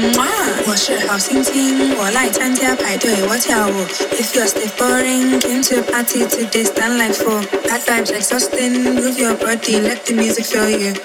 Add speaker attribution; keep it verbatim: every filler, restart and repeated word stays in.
Speaker 1: 我是好心情，我来参加派对，我跳舞。If you're still boring, came to a party today, stand like fool. Bad vibes exhausting, move your body, let the music fill you.